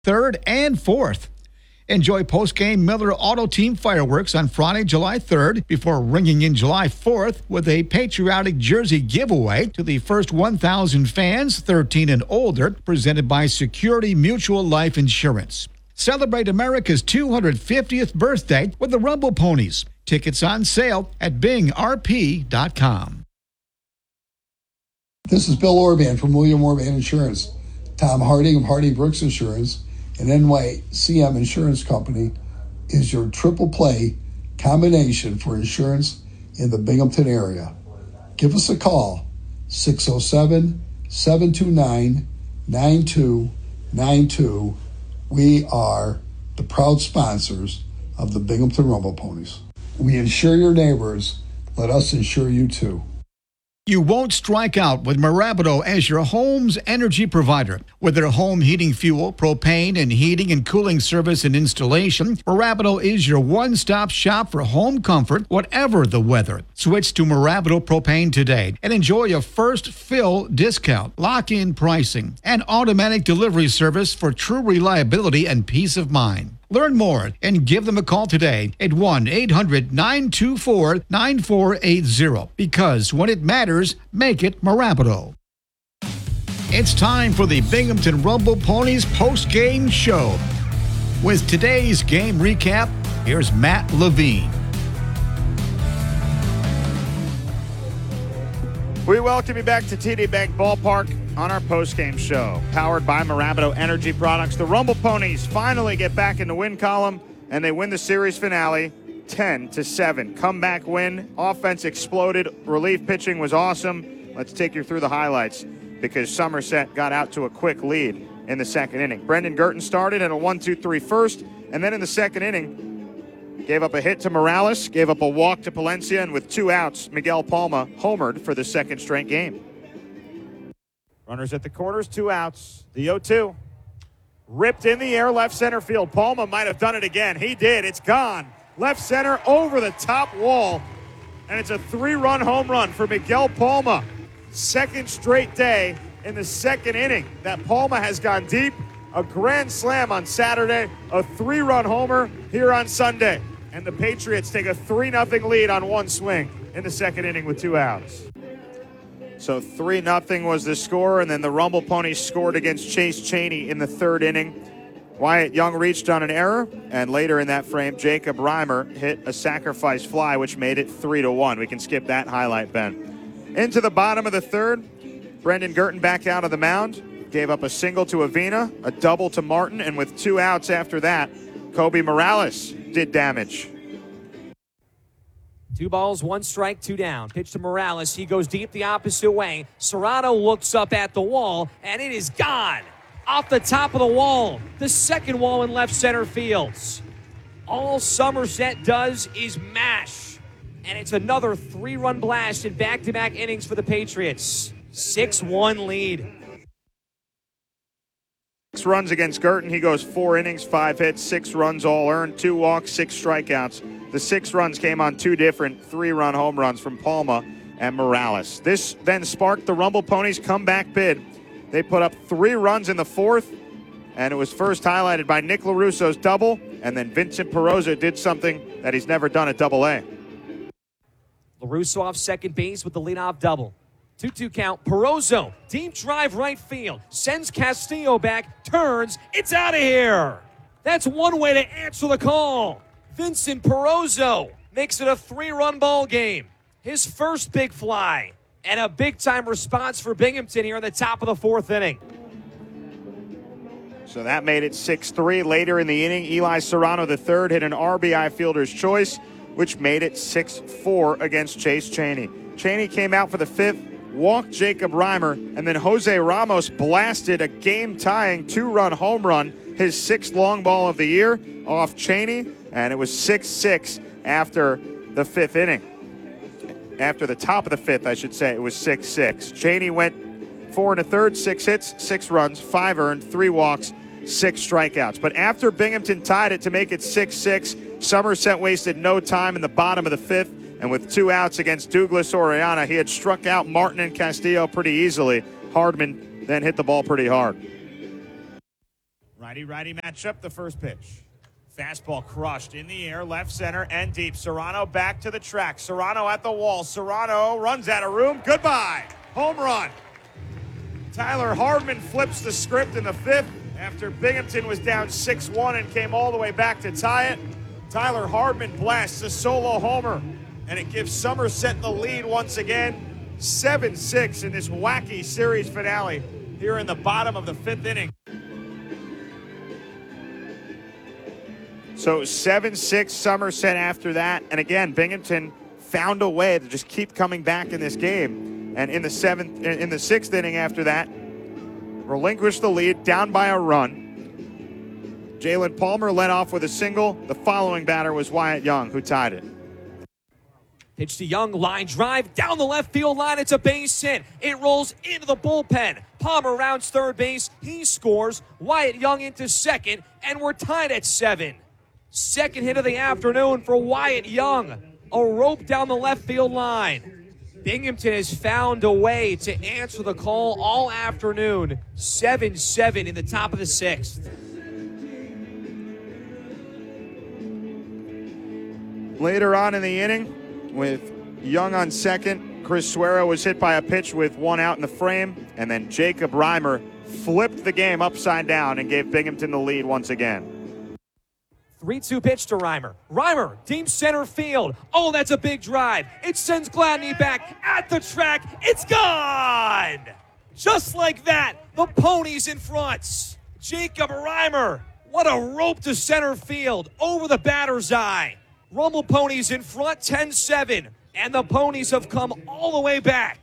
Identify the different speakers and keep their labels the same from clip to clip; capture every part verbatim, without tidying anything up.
Speaker 1: third, and fourth. Enjoy post-game Miller Auto Team fireworks on Friday, July third, before ringing in July fourth with a patriotic jersey giveaway to the first one thousand fans, thirteen and older, presented by Security Mutual Life Insurance. Celebrate America's two hundred fiftieth birthday with the Rumble Ponies. Tickets on sale at bing r p dot com.
Speaker 2: This is Bill Orban from William Orban Insurance. Tom Harding of Harding Brooks Insurance and N Y C M Insurance Company is your triple play combination for insurance in the Binghamton area. Give us a call, six oh seven, seven two nine, nine two nine two. We are the proud sponsors of the Binghamton Rumble Ponies. We insure your neighbors. Let us insure you too.
Speaker 1: You won't strike out with Mirabito as your home's energy provider. With their home heating fuel, propane, and heating and cooling service and installation, Mirabito is your one-stop shop for home comfort, whatever the weather. Switch to Mirabito Propane today and enjoy a first fill discount, lock-in pricing, and automatic delivery service for true reliability and peace of mind. Learn more and give them a call today at one eight hundred nine two four nine four eight zero. Because when it matters, make it Mirabito. It's time for the Binghamton Rumble Ponies post-game show. With today's game recap, here's Matt Levine.
Speaker 3: We welcome you back to T D Bank Ballpark on our post-game show. Powered by Mirabito Energy Products, the Rumble Ponies finally get back in the win column, and they win the series finale ten to seven. Comeback win. Offense exploded. Relief pitching was awesome. Let's take you through the highlights because Somerset got out to a quick lead in the second inning. Brendan Girton started in a one two three first, and then in the second inning, gave up a hit to Morales, gave up a walk to Palencia, and with two outs, Miguel Palma homered for the second straight game. Runners at the corners, two outs. The oh two. Ripped in the air, left center field. Palma might have done it again. He did. It's gone. Left center over the top wall. And it's a three-run home run for Miguel Palma. Second straight day in the second inning that Palma has gone deep. A grand slam on Saturday. A three-run homer here on Sunday. And the Patriots take a three nothing lead on one swing in the second inning with two outs. So three nothing was the score, and then the Rumble Ponies scored against Chase Chaney in the third inning. Wyatt Young reached on an error, and later in that frame, Jacob Reimer hit a sacrifice fly, which made it three to one. We can skip that highlight, Ben. Into the bottom of the third, Brendan Girton back out of the mound, gave up a single to Avina, a double to Martin, and with two outs after that, Kobe Morales did damage.
Speaker 4: Two balls, one strike, two down. Pitch to Morales. He goes deep the opposite way. Serrano looks up at the wall, and it is gone. Off the top of the wall. The second wall in left center fields. All Somerset does is mash. And it's another three-run blast in back-to-back innings for the Patriots. six one lead.
Speaker 3: Six runs against Girton. He goes four innings, five hits, six runs all earned, two walks, six strikeouts. The six runs came on two different three-run home runs from Palma and Morales. This then sparked the Rumble Ponies' comeback bid. They put up three runs in the fourth, and it was first highlighted by Nick LaRusso's double, and then Vincent Peroza did something that he's never done at Double A.
Speaker 4: LaRusso off second base with the leadoff double. two two count. Perozo, deep drive right field. Sends Castillo back, turns. It's out of here. That's one way to answer the call. Vincent Perozo makes it a three-run ball game. His first big fly. And a big-time response for Binghamton here in the top of the fourth inning.
Speaker 3: So that made it six three. Later in the inning, Eli Serrano the third hit an R B I fielder's choice, which made it six four against Chase Chaney. Chaney came out for the fifth, walked Jacob Reimer, and then Jose Ramos blasted a game-tying two-run home run, his sixth long ball of the year, off Chaney, and it was six six after the fifth inning. After the top of the fifth, I should say, it was six six. Chaney went four and a third, six hits, six runs, five earned, three walks, six strikeouts. But after Binghamton tied it to make it six six, Somerset wasted no time in the bottom of the fifth, and with two outs against Douglas Oriana, he had struck out Martin and Castillo pretty easily. Hardman then hit the ball pretty hard. Righty-righty matchup, the first pitch. Fastball crushed in the air, left center and deep. Serrano back to the track. Serrano at the wall. Serrano runs out of room. Goodbye. Home run. Tyler Hardman flips the script in the fifth after Binghamton was down six one and came all the way back to tie it. Tyler Hardman blasts a solo homer, and it gives Somerset the lead once again, seven six in this wacky series finale here in the bottom of the fifth inning. So seven six Somerset after that. And again, Binghamton found a way to just keep coming back in this game. And in the seventh, in the sixth inning after that, relinquished the lead, down by a run. Jalen Palmer led off with a single. The following batter was Wyatt Young, who tied it.
Speaker 4: Pitch to Young, line drive, down the left field line. It's a base hit. It rolls into the bullpen. Palmer rounds third base. He scores. Wyatt Young into second, and we're tied at seven. Second hit of the afternoon for Wyatt Young. A rope down the left field line. Binghamton has found a way to answer the call all afternoon. seven seven in the top of the sixth.
Speaker 3: Later on in the inning, with Young on second, Chris Suero was hit by a pitch with one out in the frame, and then Jacob Reimer flipped the game upside down and gave Binghamton the lead once again.
Speaker 4: three two pitch to Reimer. Reimer, deep center field. Oh, that's a big drive. It sends Gladney back at the track. It's gone! Just like that, the Ponies in front. Jacob Reimer, what a rope to center field over the batter's eye. Rumble Ponies in front ten seven, and the Ponies have come all the way back.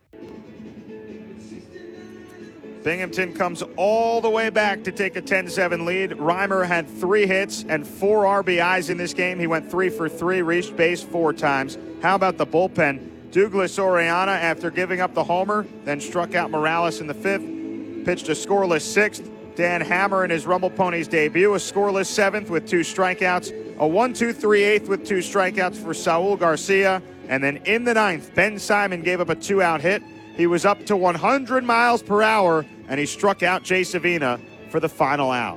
Speaker 3: Binghamton comes all the way back to take a ten seven lead. Reimer had three hits and four R B Is in this game. He went three for three, reached base four times. How about the bullpen? Douglas Oriana, after giving up the homer, then struck out Morales in the fifth, pitched a scoreless sixth. Dan Hammer in his Rumble Ponies debut, a scoreless seventh with two strikeouts, a one two three eighth with two strikeouts for Saul Garcia, and then in the ninth, Ben Simon gave up a two-out hit. He was up to one hundred miles per hour, and he struck out Jay Savina for the final out.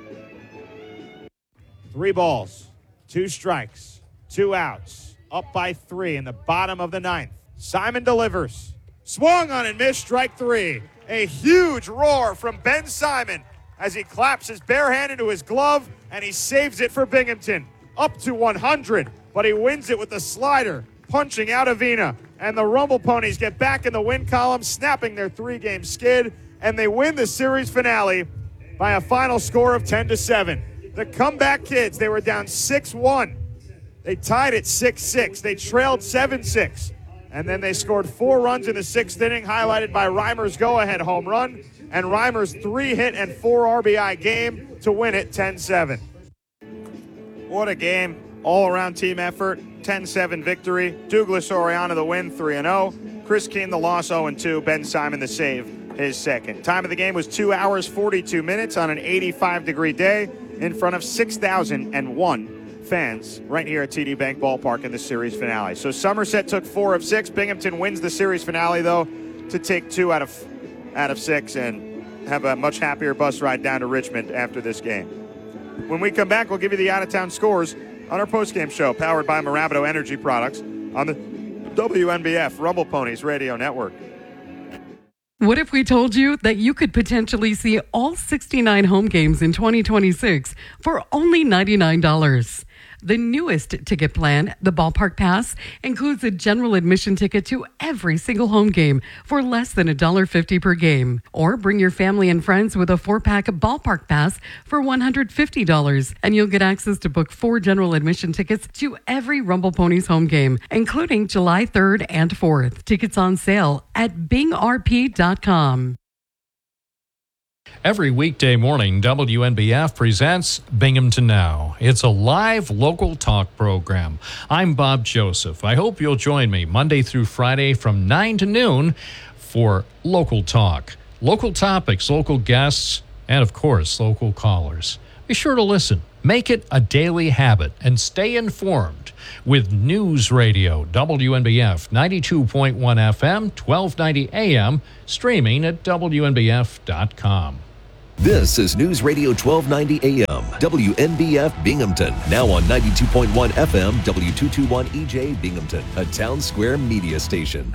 Speaker 3: Three balls, two strikes, two outs, up by three in the bottom of the ninth. Simon delivers. Swung on and missed, strike three. A huge roar from Ben Simon as he claps his bare hand into his glove, and he saves it for Binghamton. Up to one hundred, but he wins it with the slider, punching out Avina. And the Rumble Ponies get back in the win column, snapping their three-game skid, and they win the series finale by a final score of ten to seven. The comeback kids, they were down six one. They tied at six six. They trailed seven six. And then they scored four runs in the sixth inning, highlighted by Reimer's go-ahead home run and Reimer's three-hit and four R B I game to win it ten seven. What a game. All-around team effort. ten seven victory. Douglas Oriana the win, three and oh. Chris Keene the loss, oh and two. Ben Simon the save, his second. Time of the game was two hours, forty-two minutes on an eighty-five degree day in front of six thousand one fans right here at T D Bank Ballpark in the series finale. So Somerset took four of six. Binghamton wins the series finale, though, to take two out of out of six and have a much happier bus ride down to Richmond after this game. When we come back, we'll give you the out-of-town scores on our postgame show, powered by Marabito Energy Products on the W N B F Rumble Ponies Radio Network.
Speaker 5: What if we told you that you could potentially see all sixty-nine home games in twenty twenty-six for only ninety-nine dollars? The newest ticket plan, the Ballpark Pass, includes a general admission ticket to every single home game for less than one dollar fifty per game. Or bring your family and friends with a four-pack Ballpark Pass for one hundred fifty dollars, and you'll get access to book four general admission tickets to every Rumble Ponies home game, including July third and fourth. Tickets on sale at bing r p dot com.
Speaker 6: Every weekday morning, W N B F presents Binghamton Now. It's a live local talk program. I'm Bob Joseph. I hope you'll join me Monday through Friday from nine to noon for local talk. Local topics, local guests, and of course, local callers. Be sure to listen. Make it a daily habit and stay informed with News Radio, W N B F ninety-two point one F M, twelve ninety A M, streaming at W N B F dot com.
Speaker 7: This is News Radio twelve ninety A M, W N B F Binghamton. Now on ninety-two point one F M, W two twenty-one E J Binghamton, a Town Square media station.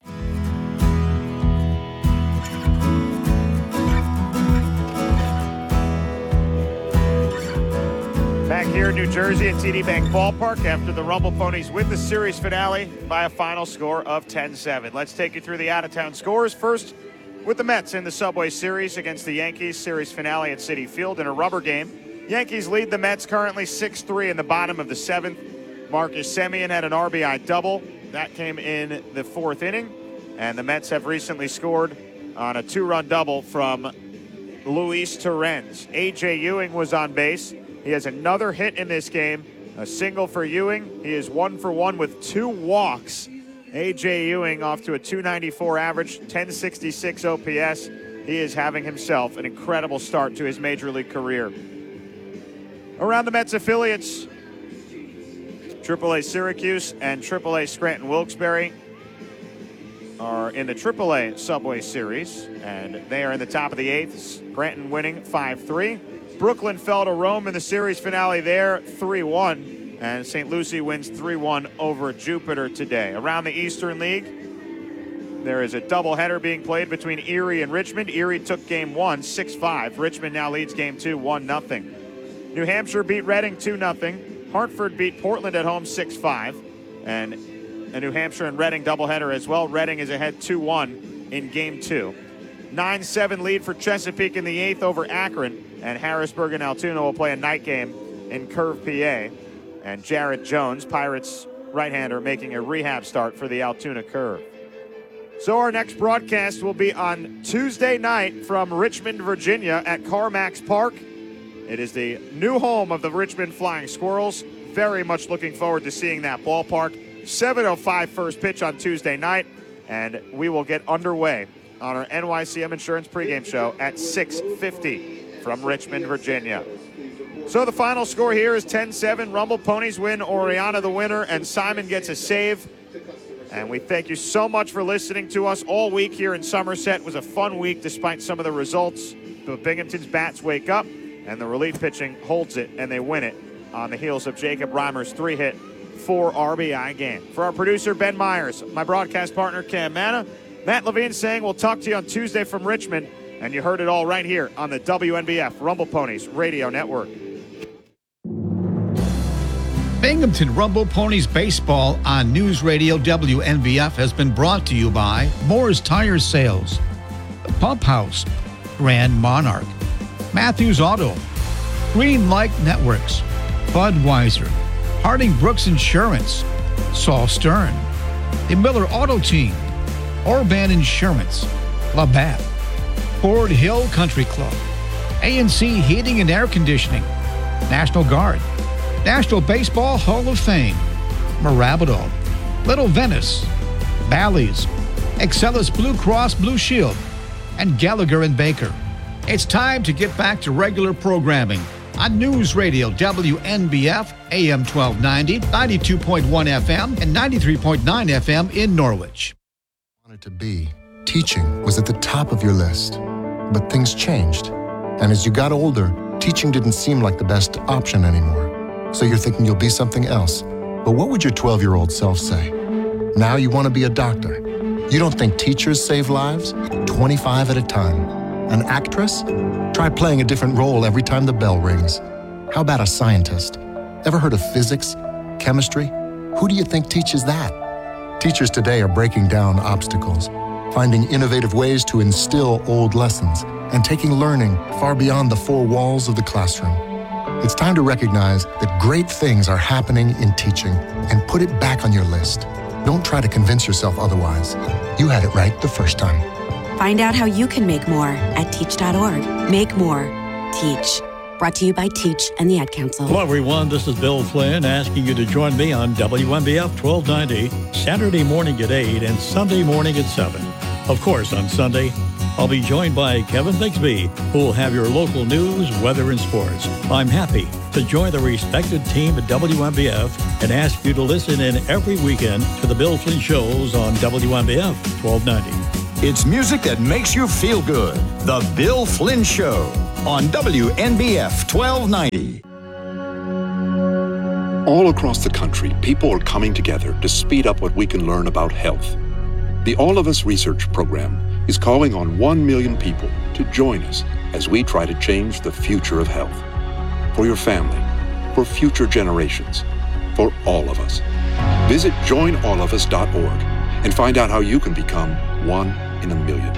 Speaker 3: Back here in New Jersey at T D Bank Ballpark after the Rumble Ponies win the series finale by a final score of ten seven. Let's take you through the out-of-town scores. First, with the Mets in the Subway Series against the Yankees, series finale at Citi Field in a rubber game. Yankees lead the Mets currently six three in the bottom of the seventh. Marcus Semien had an R B I double. That came in the fourth inning. And the Mets have recently scored on a two-run double from Luis Torrens. A J Ewing was on base. He has another hit in this game, a single for Ewing. He is one for one with two walks. A J Ewing off to a two ninety-four average, ten sixty-six O P S. He is having himself an incredible start to his major league career. Around the Mets affiliates, triple A Syracuse and triple A Scranton Wilkes-Barre are in the triple A Subway Series, and they are in the top of the eighth. Scranton winning five three. Brooklyn fell to Rome in the series finale there, three one. And Saint Lucie wins three one over Jupiter today. Around the Eastern League, there is a doubleheader being played between Erie and Richmond. Erie took game one, six five. Richmond now leads game two, one nothing. New Hampshire beat Reading two nothing. Hartford beat Portland at home six five. And a New Hampshire and Reading doubleheader as well. Reading is ahead two one in game two. nine seven lead for Chesapeake in the eighth over Akron. And Harrisburg and Altoona will play a night game in Curve, P A. And Jared Jones, Pirates right-hander, making a rehab start for the Altoona Curve. So our next broadcast will be on Tuesday night from Richmond, Virginia at CarMax Park. It is the new home of the Richmond Flying Squirrels. Very much looking forward to seeing that ballpark. seven oh five first pitch on Tuesday night, and we will get underway on our N Y C M Insurance pregame show at six fifty from Richmond, Virginia. So the final score here is ten seven. Rumble Ponies win, Oriana the winner, and Simon gets a save. And we thank you so much for listening to us all week here in Somerset. It was a fun week despite some of the results. The Binghamton's bats wake up, and the relief pitching holds it, and they win it on the heels of Jacob Reimer's three-hit, four R B I game. For our producer, Ben Myers, my broadcast partner, Cam Manna, Matt Levine saying we'll talk to you on Tuesday from Richmond. And you heard it all right here on the W N B F Rumble Ponies Radio Network.
Speaker 1: Binghamton Rumble Ponies Baseball on News Radio W N B F has been brought to you by Moore's Tire Sales, The Pump House, Grand Monarch, Matthews Auto, Green Light Networks, Budweiser, Harding Brooks Insurance, Saul Stern, the Miller Auto Team, Orban Insurance, Labatt, Ford Hill Country Club, A and C Heating and Air Conditioning, National Guard, National Baseball Hall of Fame, Marabito, Little Venice, Bally's, Excellus Blue Cross Blue Shield, and Gallagher and Baker. It's time to get back to regular programming on News Radio W N B F, A M twelve ninety, ninety-two point one F M, and ninety-three point nine F M in Norwich.
Speaker 8: Wanted to be. Teaching was at the top of your list. But things changed. And as you got older, teaching didn't seem like the best option anymore. So you're thinking you'll be something else. But what would your twelve-year-old self say? Now you want to be a doctor. You don't think teachers save lives? twenty-five at a time. An actress? Try playing a different role every time the bell rings. How about a scientist? Ever heard of physics? Chemistry? Who do you think teaches that? Teachers today are breaking down obstacles, finding innovative ways to instill old lessons, and taking learning far beyond the four walls of the classroom. It's time to recognize that great things are happening in teaching and put it back on your list. Don't try to convince yourself otherwise. You had it right the first time.
Speaker 9: Find out how you can make more at teach dot org. Make more. Teach. Brought to you by Teach and the Ad Council.
Speaker 10: Hello, everyone. This is Bill Flynn asking you to join me on W N B F twelve ninety, Saturday morning at eight and Sunday morning at seven. Of course, on Sunday, I'll be joined by Kevin Bixby, who will have your local news, weather, and sports. I'm happy to join the respected team at W N B F and ask you to listen in every weekend to the Bill Flynn shows on W N B F twelve ninety.
Speaker 11: It's music that makes you feel good. The Bill Flynn Show. on W N B F twelve ninety.
Speaker 12: All across the country, people are coming together to speed up what we can learn about health. The All of Us Research Program is calling on one million people to join us as we try to change the future of health. For your family, for future generations, for all of us. Visit join all of us dot org and find out how you can become one in a million.